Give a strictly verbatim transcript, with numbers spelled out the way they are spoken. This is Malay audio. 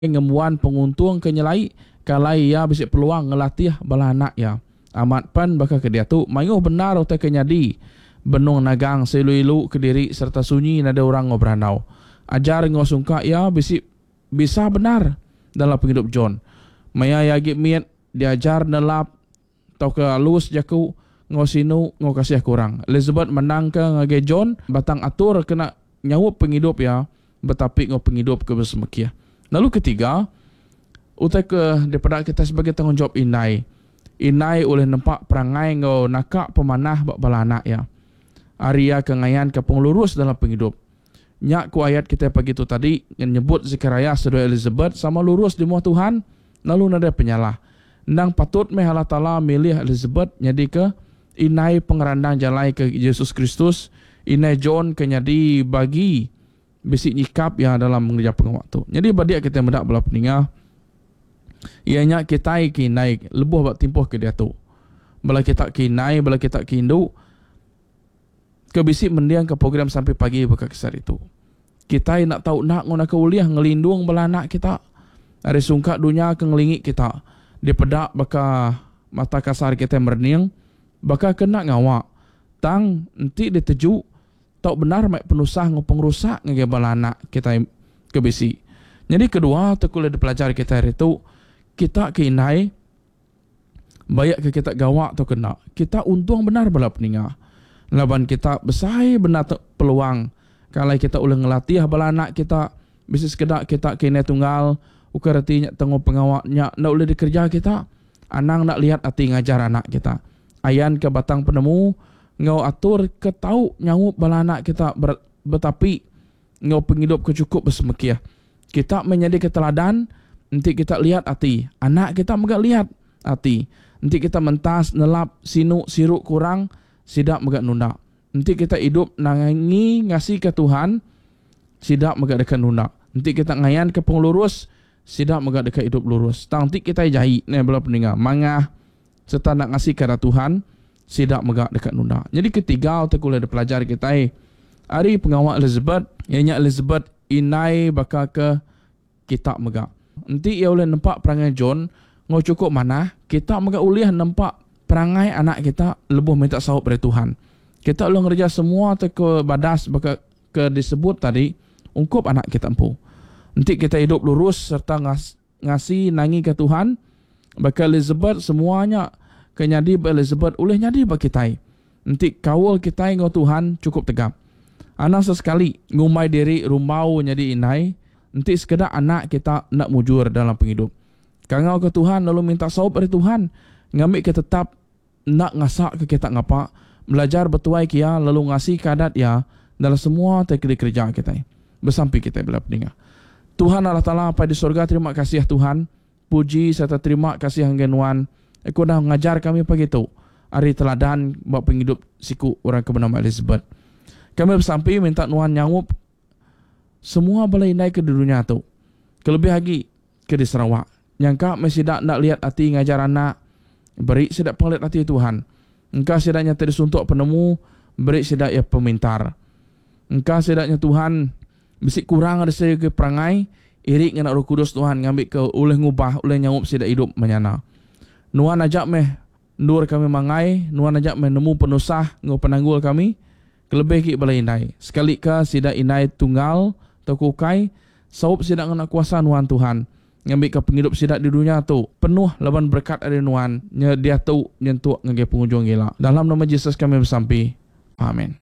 ngemuan penguntung kenyelai kalai ya bisik peluang ngelatih bala anak ya amat pan bakal ke dia tu mayuh benar utai kenyadi benung nagang selu-ilu kediri serta sunyi nada orang ngobranau ajar ngosungka ya bisik bisa benar dalam penghidup John maya yagi miet diajar nelap tau ke alus jaku ngosinu ngokasih kurang Elizabeth menang ke ngage John batang atur kena nyawa penghidup ya betapi ngo penghidup ke bersemekia. Lalu ketiga, utai ke daripada kita sebagai tanggungjawab inai. Inai oleh nampak perangai ngau nakak pemanah bak balana ya. Aria kengayan ke penglurus dalam penghidup. Nyak ku ayat kita pagi tu tadi yang nyebut Zechariah saudara Elizabeth sama lurus di muah Tuhan, lalu nada penyalah. Nang patut meh Allah Ta'ala milih Elizabeth jadi ke inai pengerandang jalai ke Yesus Kristus, inai John ke nyadi bagi basic nyikap ya dalam mengerja pengawaktu. Jadi badia kita mendak belah peningah. Ianya kita ki naik lebuh bak timpuh ke dia tu. Bala kita ki naik, bala kita ki induk. Ke bisic mendiang ke program sampai pagi bekak kesar itu. Kita nak tahu nak ngona ke uliah ngelindung bala anak kita. Ada sungkat dunia ke ngelingi kita. Dia pedak baka mata kasar kita merniang. Baka kena ngawak. Tang nanti dia tejuk tak benar mak penusah ngopeng rusak ngage bala anak kita ke bisi. Jadi kedua tekul dipelajari kita hari itu kita ke inai bayak ke kita gawak atau kena. Kita untung benar bala peningah. Laban kita besai benar peluang kalau kita ulah ngelatih bala anak kita bisa sekedar kita kene tunggal ukar artinya tengok pengawaknya nak ulah dikerja kita. Anang nak lihat hati ngajar anak kita. Ayan ke batang penemu ngau atur ke tau nyawa bala anak kita ber, betapi ngau penghidup ke cukup bersemekia. Kita menjadi keteladan, nanti kita lihat hati. Anak kita megak lihat hati. Nanti kita mentas, nelap, sinu, siruk kurang, sidak megak nunda. Nanti kita hidup nangi ngasih ke Tuhan, sidak megak dekat nunda. Nanti kita ngayan ke penglurus, sidak megak dekat hidup lurus. Nanti kita jahit, ni bala peninggal, mangah, serta nak ngasih kepada Tuhan, sidak megak dekat nunda. Jadi ketiga kita kuliah pelajari kita eh. Hari pengawal Elizabeth, ianya Elizabeth inai bakal ke kita megak. Nanti ia boleh nampak perangai John ngau cukup mana kita megak uliah nampak perangai anak kita lebih minta sahut dari Tuhan. Kita ulah ngerja semua te ke badas bakal ke disebut tadi ungkup anak kita empu. Nanti kita hidup lurus serta ngas, ngasih nangi ke Tuhan. Bakal Elizabeth semuanya kenyadi Elizabeth oleh nyadi bagi kita. Nanti kawal kita ngau Tuhan cukup tegap. Anak sesekali ngumai diri rumau nyadi inai. Nanti sekedar anak kita nak mujur dalam penghidup. Kangau ke Tuhan lalu minta sahut dari Tuhan. Ngambil ke tetap nak ngasak ke kita ngapa. Belajar betuai kia lalu ngasih kadat ya dalam semua teknik kerja kita. Bersampai kita bila peninggal. Tuhan Allah Ta'ala apa di surga, terima kasih Tuhan. Puji serta terima kasih hanggenuan. Aku dah mengajar kami pagi tu. Hari teladan buat penghidup siku orang bernama Elizabeth. Kami bersampai minta Tuhan nyawup semua balai naik ke dunia tu. Kelebih lagi ke di Sarawak. Yang kak masih tak nak lihat hati ngajar anak. Beri sedak penglihat hati Tuhan. Engkau sedaknya tadi suntuk penemu. Beri sedak ya pemintar. Engkau sedaknya Tuhan bisik kurang ada saya ke perangai. Irik dengan Roh Kudus Tuhan ngambil ke oleh ngubah, oleh nyawup sedak hidup menyana. Nuan ajak meh nur kami mangai, nuan ajak meh nemu penusah ngau penanggul kami. Kelebih ki balai inai. Sekali ka sida inai tunggal atau kukai, saup sida ngana kuasa nuan Tuhan. Ngambil ke penghidup sida di dunia tu penuh laban berkat dari nuan. Nya dia tu nyentuk ngage pengunjung gila. Dalam nama Yesus kami bersampai. Amin.